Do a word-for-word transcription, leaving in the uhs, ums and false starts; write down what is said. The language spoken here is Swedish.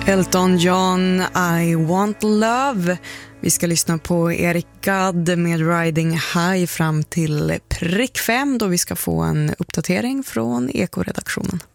Elton John, I Want Love. Vi ska lyssna på Eric Gadd med Riding High fram till prick fem, då vi ska få en uppdatering från Eko-redaktionen.